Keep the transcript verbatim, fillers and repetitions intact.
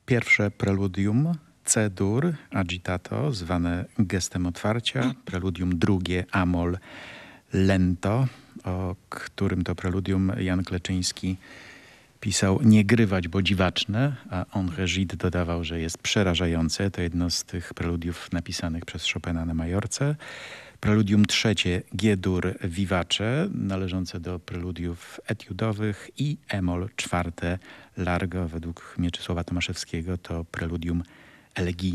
Pierwsze preludium C-dur agitato, zwane gestem otwarcia. Preludium drugie Amol lento, o którym to preludium Jan Kleczyński pisał nie grywać, bo dziwaczne, a André Gide dodawał, że jest przerażające. To jedno z tych preludiów napisanych przez Chopina na Majorce. Preludium trzecie G-dur vivace, należące do preludiów etiudowych, i E-moll czwarte Largo, według Mieczysława Tomaszewskiego to preludium elegijne.